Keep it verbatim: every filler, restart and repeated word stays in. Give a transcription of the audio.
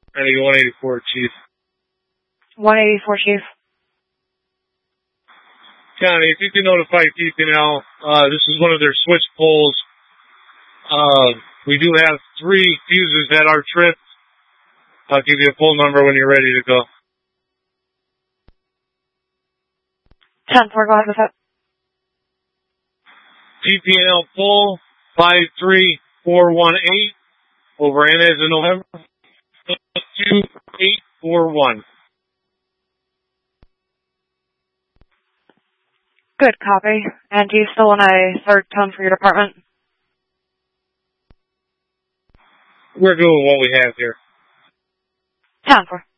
Ready, one eighty-four, Chief. one eighty-four, Chief. County, if you can notify P P L, uh, this is one of their switch poles. Uh, we do have three fuses that are tripped. I'll give you a pole number when you're ready to go. ten four, go ahead with it. P P L pole five three four one eight over N as in November two eight four one. Good copy. And do you still want a third tone for your department? We're doing what we have here. ten four.